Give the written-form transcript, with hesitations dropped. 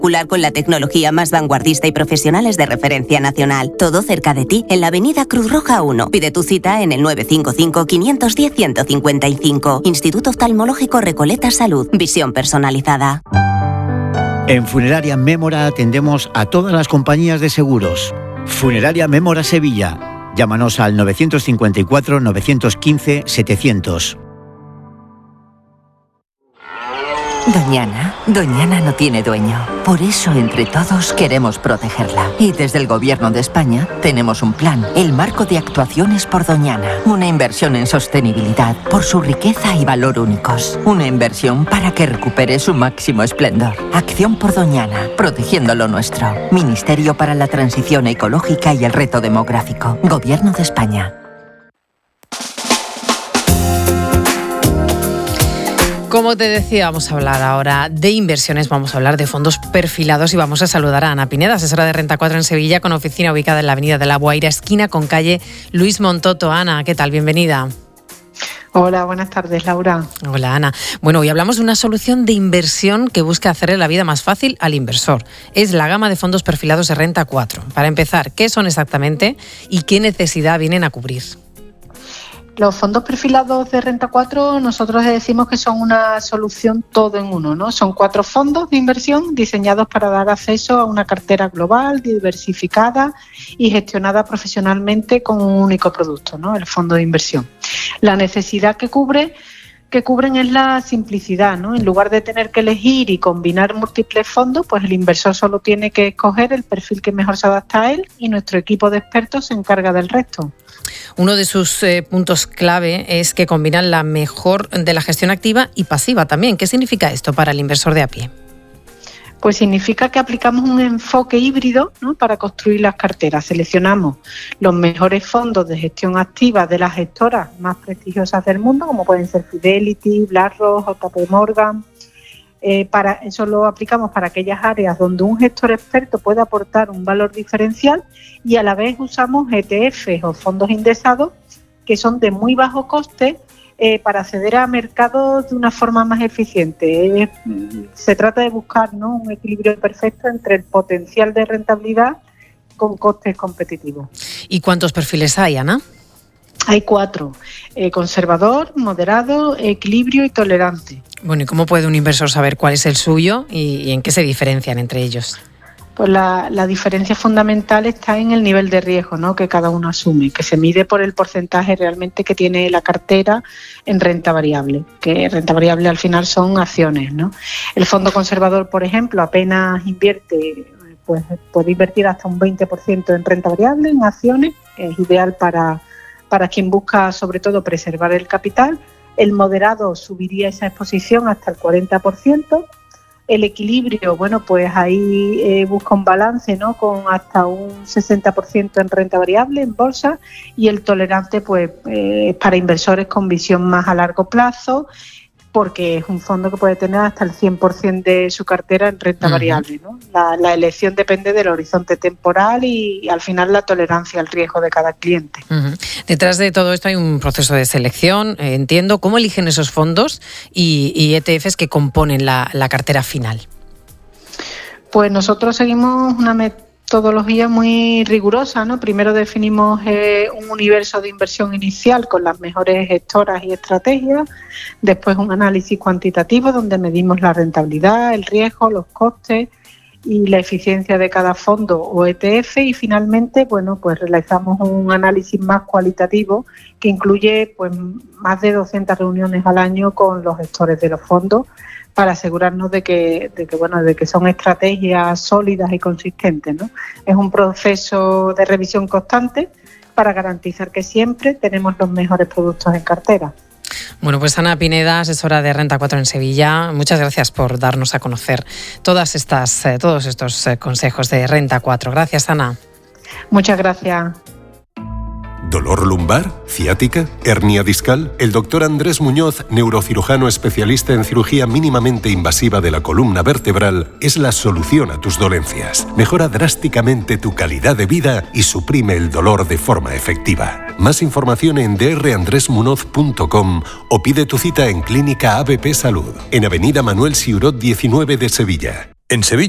Con la tecnología más vanguardista y profesionales de referencia nacional. Todo cerca de ti, en la avenida Cruz Roja 1. Pide tu cita en el 955-510-155. Instituto Oftalmológico Recoleta Salud. Visión personalizada. En Funeraria Mémora atendemos a todas las compañías de seguros. Funeraria Mémora Sevilla. Llámanos al 954-915-700. Doñana no tiene dueño. Por eso, entre todos, queremos protegerla. Y desde el Gobierno de España tenemos un plan, el Marco de Actuaciones por Doñana. Una inversión en sostenibilidad por su riqueza y valor únicos. Una inversión para que recupere su máximo esplendor. Acción por Doñana, protegiendo lo nuestro. Ministerio para la Transición Ecológica y el Reto Demográfico. Gobierno de España. Como te decía, vamos a hablar ahora de inversiones, vamos a hablar de fondos perfilados y vamos a saludar a Ana Pineda, asesora de Renta 4 en Sevilla, con oficina ubicada en la avenida de la Guaira, esquina con calle Luis Montoto. Ana, ¿qué tal? Bienvenida. Hola, buenas tardes, Laura. Hola, Ana. Bueno, hoy hablamos de una solución de inversión que busca hacerle la vida más fácil al inversor. Es la gama de fondos perfilados de Renta 4. Para empezar, ¿qué son exactamente y qué necesidad vienen a cubrir? Los fondos perfilados de Renta 4 nosotros decimos que son una solución todo en uno, ¿no? Son 4 fondos de inversión diseñados para dar acceso a una cartera global, diversificada y gestionada profesionalmente con un único producto, ¿no? El fondo de inversión. La necesidad que cubren es la simplicidad, ¿no? En lugar de tener que elegir y combinar múltiples fondos, pues el inversor solo tiene que escoger el perfil que mejor se adapta a él y nuestro equipo de expertos se encarga del resto. Uno de sus puntos clave es que combinan la mejor de la gestión activa y pasiva también. ¿Qué significa esto para el inversor de a pie? Pues significa que aplicamos un enfoque híbrido, ¿no? Para construir las carteras. Seleccionamos los mejores fondos de gestión activa de las gestoras más prestigiosas del mundo, como pueden ser Fidelity, BlackRock, JP Morgan. Para eso lo aplicamos para aquellas áreas donde un gestor experto puede aportar un valor diferencial y a la vez usamos ETFs o fondos indexados que son de muy bajo coste para acceder a mercados de una forma más eficiente. Se trata de buscar, ¿no?, un equilibrio perfecto entre el potencial de rentabilidad con costes competitivos. ¿Y cuántos perfiles hay, Ana? Hay 4, conservador, moderado, equilibrio y tolerante. Bueno, ¿y cómo puede un inversor saber cuál es el suyo y en qué se diferencian entre ellos? Pues la diferencia fundamental está en el nivel de riesgo, ¿no?, que cada uno asume, que se mide por el porcentaje realmente que tiene la cartera en renta variable, que renta variable al final son acciones, ¿no? El fondo conservador, por ejemplo, apenas invierte, pues puede invertir hasta un 20% en renta variable, en acciones, que es ideal para quien busca sobre todo preservar el capital. El moderado subiría esa exposición hasta el 40%. El equilibrio, bueno, pues ahí busca un balance, ¿no?, con hasta un 60% en renta variable, en bolsa, y el tolerante, pues para inversores con visión más a largo plazo, porque es un fondo que puede tener hasta el 100% de su cartera en renta variable, ¿no? La elección depende del horizonte temporal y al final la tolerancia al riesgo de cada cliente. Detrás de todo esto hay un proceso de selección, entiendo. ¿Cómo eligen esos fondos y ETFs que componen la cartera final? Pues nosotros seguimos una metodología muy rigurosa, ¿no? Primero definimos un universo de inversión inicial con las mejores gestoras y estrategias, después un análisis cuantitativo donde medimos la rentabilidad, el riesgo, los costes y la eficiencia de cada fondo o ETF y finalmente, bueno, pues realizamos un análisis más cualitativo que incluye pues más de 200 reuniones al año con los gestores de los fondos para asegurarnos de que son estrategias sólidas y consistentes, ¿no? Es un proceso de revisión constante para garantizar que siempre tenemos los mejores productos en cartera. Bueno, pues Ana Pineda, asesora de Renta 4 en Sevilla, muchas gracias por darnos a conocer todos estos consejos de Renta 4. Gracias, Ana. Muchas gracias. ¿Dolor lumbar? ¿Ciática? ¿Hernia discal? El doctor Andrés Muñoz, neurocirujano especialista en cirugía mínimamente invasiva de la columna vertebral, es la solución a tus dolencias. Mejora drásticamente tu calidad de vida y suprime el dolor de forma efectiva. Más información en drandresmunoz.com o pide tu cita en Clínica ABP Salud, en Avenida Manuel Siurot 19 de Sevilla. En Sevilla